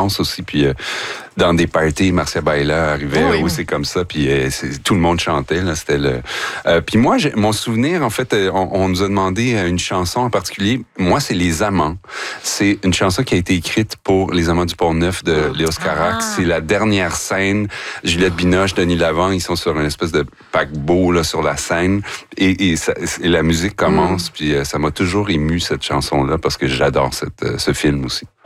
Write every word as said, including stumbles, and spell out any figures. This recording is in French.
enfance aussi. Puis euh, dans des parties, Marcia Baila arrivait Oui. aussi comme ça. Puis euh, c'est, tout le monde chantait. Là, c'était le. Euh, puis moi, j'ai, mon souvenir, en fait, on, on nous a demandé une chanson en particulier. Moi, c'est Les Amants. C'est une chanson qui a été écrite pour Les Amants du Pont-Neuf de Léos Carax. Ah. C'est la dernière scène. Juliette Binoche, Denis Lavant, ils sont sur une espèce de paquebot là, sur la scène. Et, et, ça, et la musique commence. Mm. Puis euh, ça m'a toujours ému, cette chanson-là, parce que j'adore cette, euh, ce film aussi.